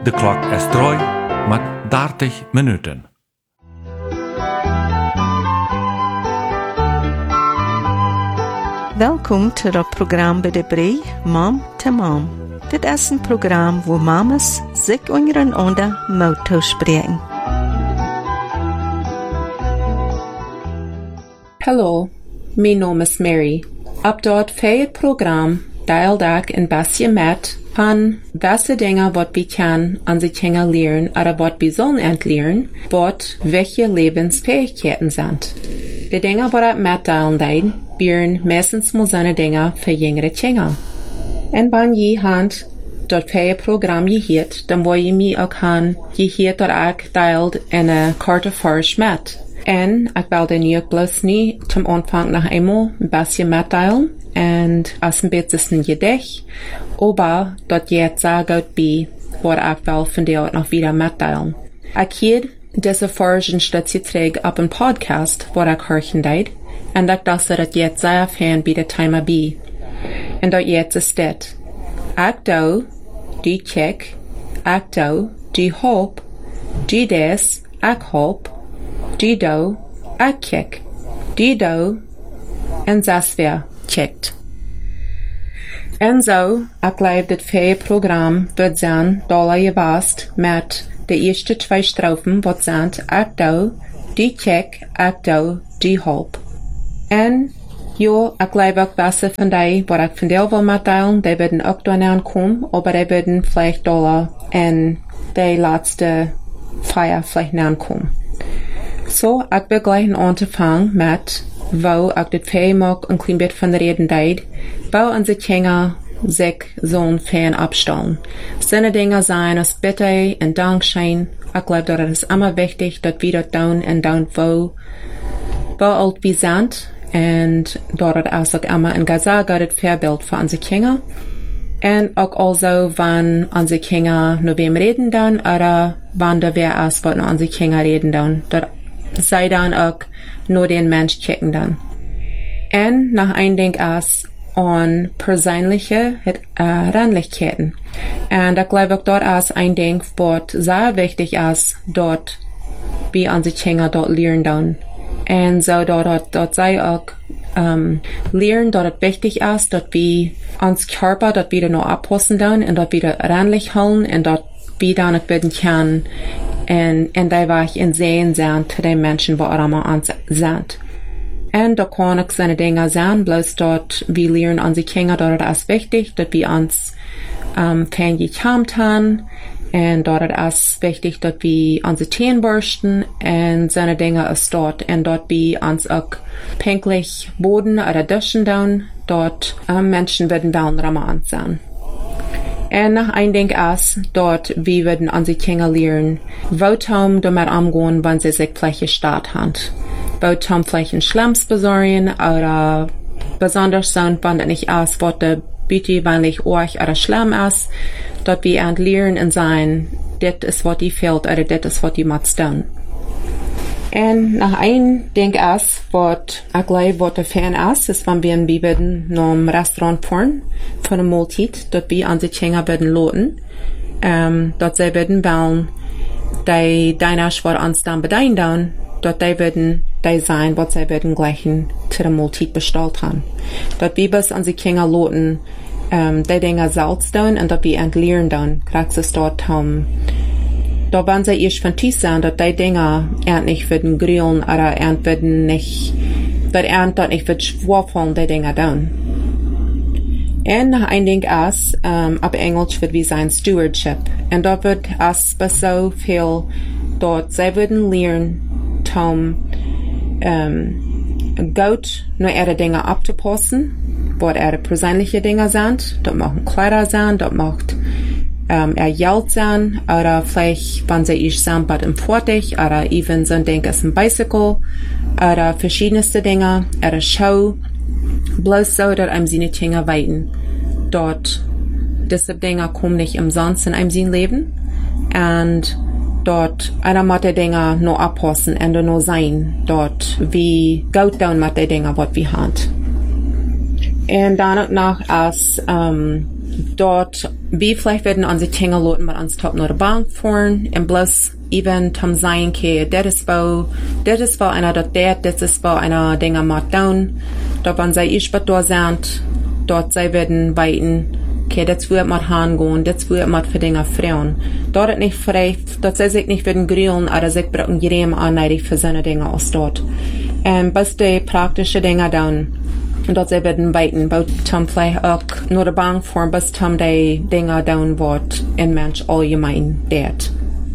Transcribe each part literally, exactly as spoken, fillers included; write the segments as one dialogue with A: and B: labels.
A: De klok is droi met dertig minuten.
B: Welkom to het programma bij de Brei Mom to Mom. Dit is een programma waar mamas zich ondereinander mouth spreken.
C: Hallo, mijn naam is Mary. Op dat het programma deelt ik een beetje met van welke dingen wat we kunnen aan de kinderen leren, of wat we zullen leren, wat welche levensfähigkeiten zijn. De dingen wat ik met delen deed, zijn meestens maar zijn dingen voor jongere kinderen. En wanneer je hand dat het programma gehoord, dan wil je mij ook gaan gehoord dat ik deelt in een korte vers met. En ik wilde nu ook bloos niet zum Anfang nog eenmaal een beetje metdelen. En als een beetje een gedicht. Aber dat je het zo goed bij wat ik wel van jou nog weer metdelen. Ik heb deze version stütze terug op een podcast waar ik horen deed. En ik dacht dat je het zeer fan bij de thema bij. En dat je het is dit. Ik doe, die check. Ik doe, die hoop. Die des, ik hoop. Die doe, ik check. Die doe, en zes weer checkt. En zo, ik geloof dat het programma wordt zijn dollar gebast met de eerste twee strofen wat zijn ik doe, die check, ik doe, die hoop. En jo, ik geloof ook beste van die wat ik van deel wil metdelen, die werden ook daarna komen, maar die werden vielleicht dollar en de laatste feier vielleicht naankomen. So, ik wil gleich aan te vangen met wo ik dit fee mag een klein beetje van de reden deed, wo onze kinderen zich zo'n fan opstellen. Zijn dingen zijn als bitte en dankzijn. Ik geloof dat het is immer wichtig dat we dat doen en doen wo, wo alt we zijn. En dat het is ook immer een gezaag het voorbeeld voor onze kinderen. En ook also, wanneer onze kinderen naar wem reden doen, oder wanneer weer is wat naar onze kinderen reden doen. Dat zij dan ook naar den mens kijken dan. En nog een ding is aan persoonlijke uh, randelijkheden. En dat geloof ik dat is een ding wat zeer wichtig is dat we onze kinderen dat leren dan. En zo dat, dat zij ook um, leren dat het wichtig is dat we ons körper dat we er nog oppassen dan en dat we er randelijk houden en dat we dan ook bidden kunnen en, en die waar in zee zijn te de mensen waar allemaal ons zijn. En dat kan ook zijn dingen zijn, bloos dat we leren onze kinderen dat het is wichtig, dat we ons um, van gekamd hebben en dat het is wichtig dat we onze teen borsten en zijn dingen is dat en dat we ons ook pinklich boden oder duschen doen, dat um, mensen werden wel rammer ons zijn. En nog een ding is dat we werden onze kinderen leren, wotom damit omgaan wanneer ze zich vielleicht gestart haben. Wotom vielleicht een Schlamms besorgen oder besonders zijn wanneer het niet is wat de bitte wanneer oorg oder Schlamm is, dat we aan het leren en zijn, dit is wat die fehlt oder dit is wat die moet doen. En nog een ding is wat ik geloof wat de fan is, is wanneer we werden naar een restaurant fahren voor een maaltijd, dat we onze kinderen werden laten, um, dat zij werden bellen, die dieners wat ons dan bedienen, dat die werden die zijn wat zij werden gleichen zu de maaltijd besteld hebben. Dat we bis onze kinderen laten, um, die dingen zelfs doen en dat we aan het leren doen, krijgt ze dat um, da waren sie erst von tief sein, dass die Dinger endlich würden grillen oder erst würden nicht, dass erst dort nicht wird schworfeln, die Dinger down. Und noch ein Ding ist, um, auf Englisch wird wie sein Stewardship. Und dort wird es so viel, dort sie würden lernen, um, um, gut nur ihre Dinge abzupassen, was ihre persönliche Dinge sind. Dort machen Kleider sein, dort macht Um, er Geld sein, oder vielleicht, wenn sie ich sind, bei dem Vortig, oder even so ein Ding ist ein Bicycle, oder verschiedenste Dinge, oder Show, bloß so, dass einem seine Dinge weiten. Dort, diese Dinge kommen nicht umsonst in einem sein Leben, und dort, einer muss die Dinge nur abpassen, und nur sein, dort, wie gut down mit die Dinge, was wir haben. Und dann auch noch als, um, dort, wie vielleicht werden unsere Kinder loten mit uns top nur der Bank fahren, und bloß even tam sein, ke, das ist wo, das ist wo einer dort der, das ist wo einer Dinger macht down, dort wenn sie ich dort sind, dort sie werden weiten, ke, das wird mit Hahn gehen, das wird mit für Dinger Frauen. Dort ist nicht frei, dort sie sich nicht werden grillen, aber sich brauchen jedem anneidig für seine Dinge aus dort. Und bis die praktische Dinge down, und dort sie werden weiten, baut tam vielleicht auch nur der Bank fahren, bis tam die Dinge down wird, in Mensch allgemein dort.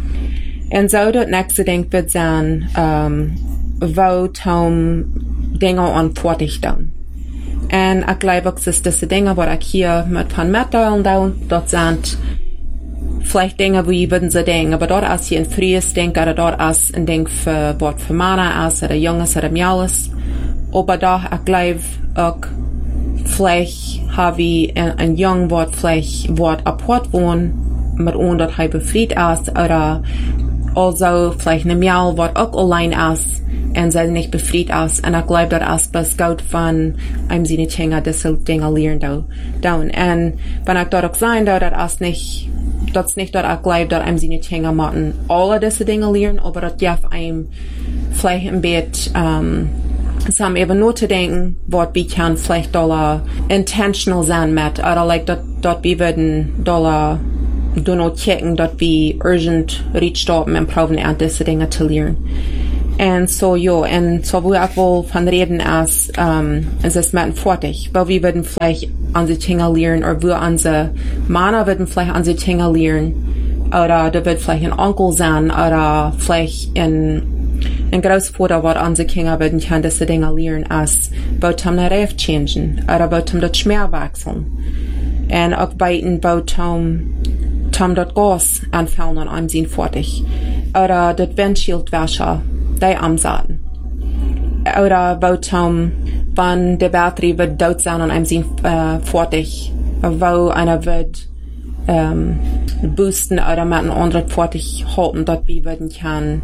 C: Und so das nächste Ding wird sein, ähm, wo tam Dinge anfertig dann. Und ich glaube, das ist diese Dinge, wo ich hier mit von mitteilen da, dort sind vielleicht Dinge, wie würden sie denken, aber dort ist hier ein frühes Ding, oder dort ist ein Ding für, was für Männer ist, oder Jungs, oder Mädels. Aber da, ich glaube, auch, vielleicht habe ich ein, ein Jung, was vielleicht, was abhört wohnt, mit uns, dort halb befreit ist, oder also vielleicht eine Mädel, was auch allein ist, und sie nicht befreit ist, und ich glaube, das ist das gut von einem seine Kinder, diese Dinge lernen da, down. Und wenn ich dort auch sein darf, das ist nicht, das ist nicht, dass ich glaube, dass einem seine Kinder machen, alle diese Dinge lernen, aber das darf einem vielleicht ein bisschen, ähm, es haben eben nur zu denken, was wir kann vielleicht dollar intentional sein mit, oder like, dort, dort wir würden dollar do not checken, dort wir urgent reached up und proben an diese Dinge zu lernen. Und so, ja, und so, wo ich wohl von reden ist, ähm, es ist mit fertig, weil wir würden vielleicht unsere Kinder lernen, oder wir unsere Männer würden vielleicht unsere Kinder lernen, oder da wird vielleicht ein Onkel sein, oder vielleicht ein ein Großvater, was unsere Kinder würden können, diese Dinge lernen, als bautam eine Reif changen, oder bautam das Schmerz wechseln. Und auch beiden bautam, tam das Gas anfallen und einem sind fertig. Oder das Windschildwäscher, die Amsaten. Oder bautam, wenn die Batterie wird dort sein und einem sind äh, fertig, wo einer wird ähm, boosten oder mit einem anderen fertig halten, dort wie würden kann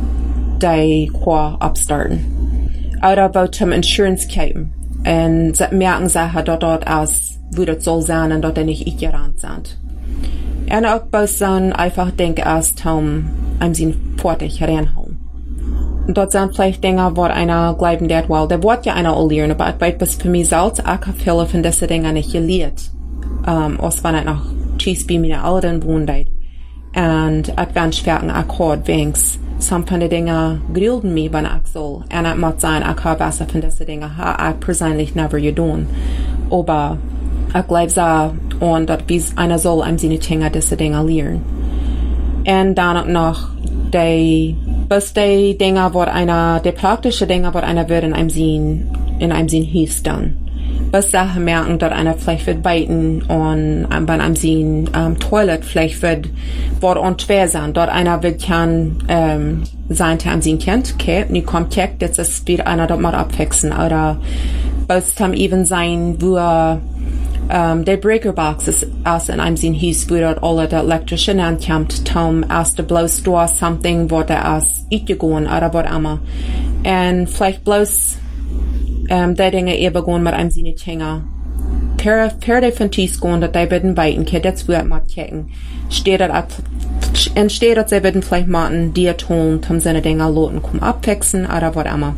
C: die qua abstarten. Oder bautam Insurance kämen. Und sie merken sich dort dort aus, wo das soll sein und dort nicht ignorant sind. Und auch bei so einfach denke erst, um einem sind fertig reinhauen. Und dort sind vielleicht Dinge, wo einer glauben, der, well, der wird ja einer auch lernen, aber ich weiß, bis für mich selbst, ich habe viele von diesen Dingen nicht gelernt. Um, als wenn ich noch tschüss bei meinen Eltern wohnt. Und ich bin schwer ein Akkord, wenigstens. Some von den Dingen grillen mich, wenn ich soll. Und ich muss sagen, ich habe besser von diesen Dingen, habe ich persönlich never getan. Aber ich glaube so, und dass einer soll einem seine Kinder diese Dinge lernen. Und dann auch noch die, bis die Dinge, wo einer, die praktische Dinge, wo einer wird in einem Sinn, in einem Sinn hieß dann. Bis Sachen merken, dass einer vielleicht wird beiten und um, bei einem Sinn um, Toilet vielleicht wird, wird unschwer sein. Dort einer wird kann ähm, sein, der einem Sinn kennt, okay, und kommt check, das ist wieder einer dort mal abwechseln. Oder bis tam even sein, wo um, der Breakerbox ist aus in einem Sinn hieß, wo dort alle der elektrische ankommt, tam aus der bloß da something, wo der aus itgegangen oder was immer. Und vielleicht bloß Um, die Dinge eben gehen mit einem seine Kinder. Per, per definitiv gehen, dass die bitten beiden, que das wird mal checken. Steht das ab, und steht das, sie bitten vielleicht machen, die tun, um seine Dinge loten, kommen abwechseln, oder was immer.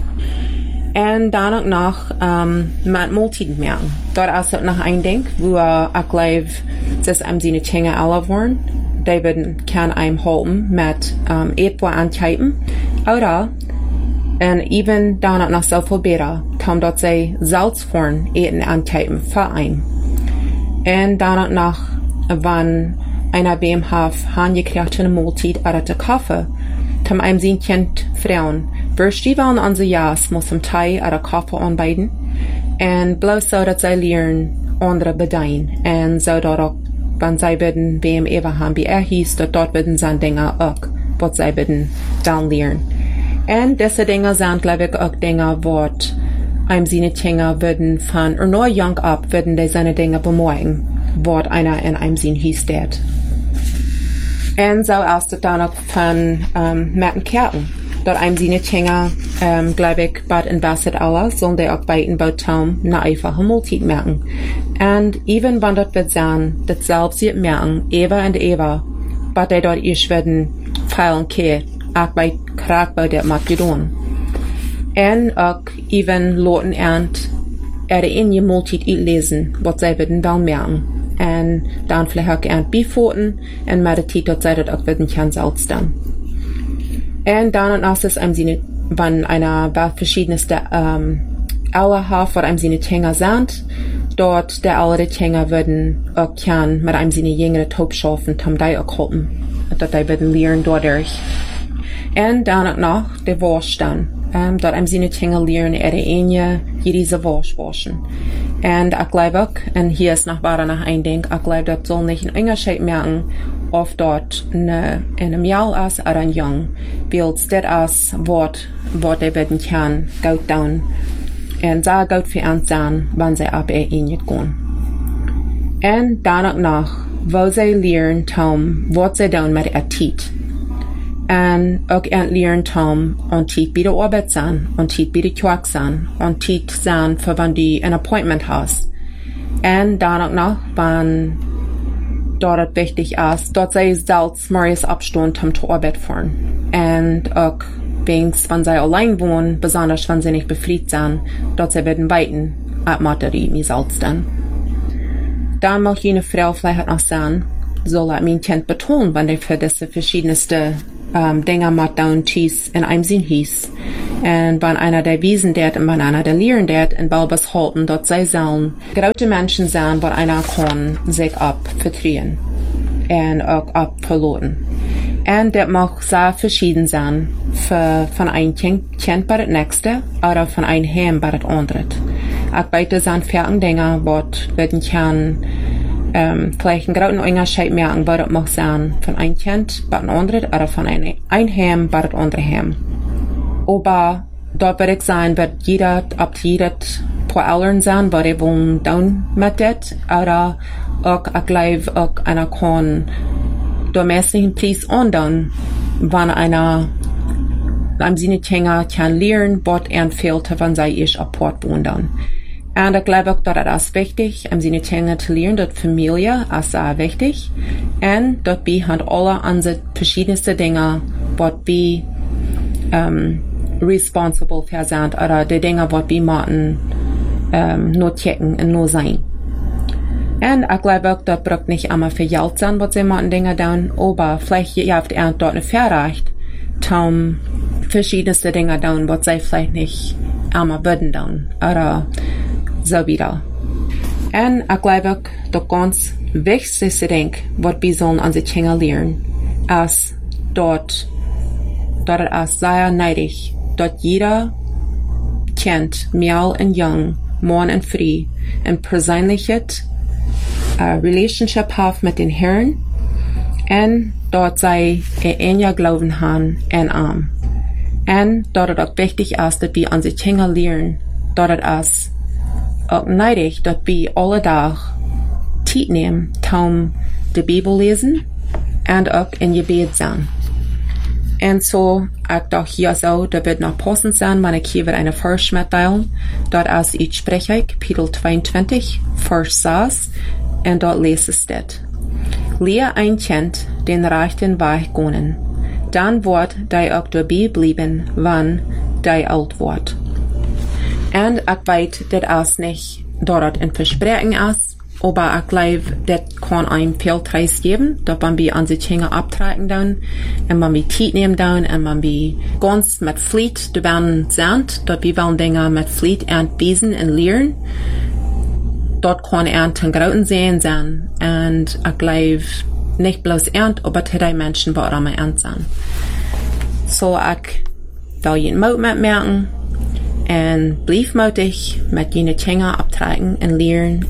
C: Und dann noch, um, mit Multiden merken. Dort ist auch noch ein Ding, wo ich glaube, dass einem seine Kinder alle wollen. Die bitten kann einem halten mit, um, etwa antypen. Oder, und even dann noch so viel besser, kam dort sie Salz vorn eten antypen für ein. Und dann noch, wenn einer beim Haf hangekriegt eine Multit oder der Kaffee, tam einem sie kennt Frauen, wirst die wollen unsere Jas muss im Tee oder Kaffee anbieten, und bloß so, dass sie lernen, andere bedien, und so dort auch, wenn sie bitten, beim Eva haben, wie er hieß, dort dort bitten sie Dinge auch, was sie bitten, dann lernen. Und diese Dinge sind, glaube ich, auch Dinge, wo einem seine Kinder würden von, oder nur jung ab, würden die seine Dinge bemerken, wo einer in einem Sinn hieß, det. Und so ist es dann auch von, ähm, mit den Kerten. dort einem seine Kinder, ähm, glaube ich, bad in Basset Allah, sollen die auch beiden bei Taum eine einfache Multit merken. Und even wenn dort wird sein, das selbst sie merken, Eva und Eva, bad die dort ich werden feilen ke, auch bei Krag bei der Makedon. Und auch even loten ernt, er in je Multit lesen, was sie werden wel merken. Und dann vielleicht auch ernt Bifoten, und meditit dort sei dort auch werden kann selbst dann. Und dann und aus ist einem seine, wenn einer bei verschiedenste ähm, Auer hat, wo einem seine Kinder sind, dort der alle Kinder würden auch kann mit einem seine jüngere Taub schaffen, tam die auch helfen, dort die würden lernen dadurch. Und dann und noch der Wasch dann, ähm, dort einem seine Kinder lernen, er eine jede Wasch waschen. Und ich glaube auch, und hier ist noch weiter nach ein Ding, ich glaube, das soll nicht einen Unterschied merken, of dort eine, in einem Jahr als oder ein Jung, bildet das als Wort, was die werden kann, gut down. Und sehr gut für uns sein, wenn sie ab ihr in gehen. Und danach noch, wo sie lernen, Tom, was sie tun mit ihr Tiet. Und auch lernen, Tom, und Tiet bei der Arbeit sein, und Tiet bei der Kirche sein, und Tiet sein, für wenn du ein Appointment hast. Und danach noch, wenn dort wichtig ist, dort sei selbst morgens abstehen, um zur Arbeit fahren. Und auch, wenigstens, wenn sie allein wohnen, besonders wenn sie nicht befriedigt sind, dort sie werden weiten, ab Materie, mir selbst dann. Dann mag jene Frau vielleicht noch sagen, soll er mein Kind betonen, wenn er für diese verschiedenste ähm, Dinge macht und Cheese in einem Sinn hieß. Und wenn einer der wiesen dat und wenn einer der lehren dat und balbes halten, dort sei sollen große Menschen sein, wo einer kann sich ab vertrauen und auch ab verloren. Und das mag sehr verschieden sein, für, von einem Kind, kind bei das nächste oder von einem Heim bei das andere. Auch beide sind viele Dinge, die werden kann, ähm, vielleicht einen großen Unterschied merken, was das mag sein, von einem Kind bei das andere oder von einem ein Heim bei das andere Heim. Aber dort wird ich sein, wird jeder, ab jeder paar Eltern sein, weil die wollen down mit das, oder auch, ich glaube, auch einer kann domestischen Preis andauern, wenn einer am seine Kinder kann lernen, was er fehlt, wenn sie ist Apport wohnen. Und ich glaube auch, dass das ist wichtig, am seine Kinder zu lernen, dass Familie ist sehr wichtig, und dort wir haben alle unsere verschiedenste Dinge, was wir um, responsible für sind, oder die Dinge, was wir machen, um, nur checken und nur sein. Und ich glaube auch, das braucht nicht immer für Geld sein, was sie machen Dinge tun, aber vielleicht habt ihr dort eine Verrecht, um verschiedenste Dinge tun, was sie vielleicht nicht immer würden tun, oder so wieder. Und ich glaube auch, das ganz wichtigste Ding, was wir sollen an sich Kinder lernen, ist dort, dort ist sehr neidig, dort jeder Kind, Mädel und Jung, Mann und Frau, ein persönliches uh, Relationship hat mit den Herren, und dort sei er ein Glauben haben und arm. Und dort auch wichtig ist, dass wir an sich Kinder lernen, dort ist auch neidig, dass wir alle Tag Zeit nehmen, um die Bibel lesen und auch in Gebet sein. Und so, auch doch hier so, da wird noch passend sein, wenn ich hier wieder eine Vers mitteilen. Dort ist ich spreche, Kapitel zweiundzwanzig, Vers sechs, und dort lese es das. Lehre ein Kind den rechten Weg gehen, dann wird die auch dabei bleiben, wenn die alt wird. Und ich weiß, das ist nicht dort ein Versprechen ist, aber ich glaube, das kann einem viel Preis geben, dass man wir an sich Kinder abtragen dann, und man wir Zeit nehmen dann, und man wir ganz mit Fleet dabei sind, dass wir wollen Dinge mit Fleet entwiesen und lernen. Dort kann er den Grauten sehen sein, und ich glaube, nicht bloß ernst, aber die Menschen, die auch immer ernst sind. So, ich will jeden Mut mitmerken, und bleib mutig mit jenen Kinder abtragen und lernen